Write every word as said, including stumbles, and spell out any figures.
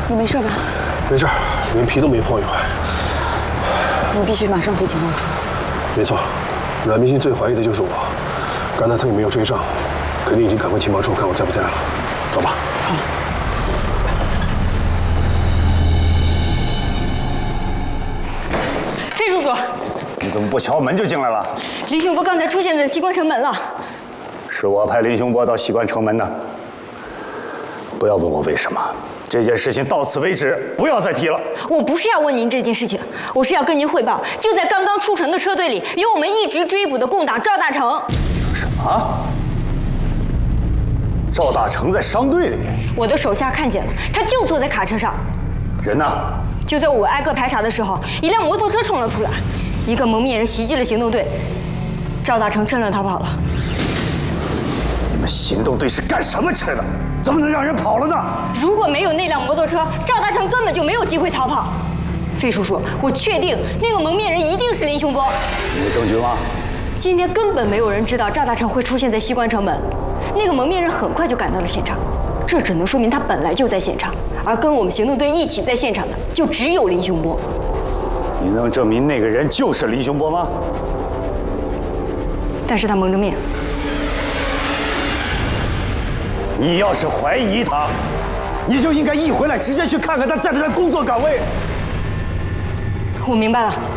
你没事吧？ 没事，连皮都没碰一块。 你必须马上回情报处。 没错，阮明星最怀疑的就是我。刚才他也没有追上，肯定已经赶回情报处看我在不在了。走吧。 好。 费叔叔， 你怎么不敲门就进来了？ 林雄波刚才出现在西关城门了。 是我派林雄波到西关城门的。不要问我为什么，这件事情到此为止，不要再提了。 我不是要问您这件事情，我是要跟您汇报，就在刚刚出城的车队里，有我们一直追捕的共党赵大成。 什么？赵大成在商队里？ 我的手下看见了，他就坐在卡车上。 人呢？ 就在我挨个排查的时候，一辆摩托车冲了出来，一个蒙面人袭击了行动队，赵大成趁乱逃跑了。 你们行动队是干什么吃的？怎么能让人跑了呢？ 如果没有那辆摩托车，赵大成根本就没有机会逃跑。费叔叔，我确定那个蒙面人一定是林雄波。 你有证据吗？ 今天根本没有人知道赵大成会出现在西关城门，那个蒙面人很快就赶到了现场，这只能说明他本来就在现场，而跟我们行动队一起在现场的就只有林雄波。 你能证明那个人就是林雄波吗？ 但是他蒙着面。 你要是怀疑他，你就应该一回来直接去看看他在不在工作岗位。 我明白了。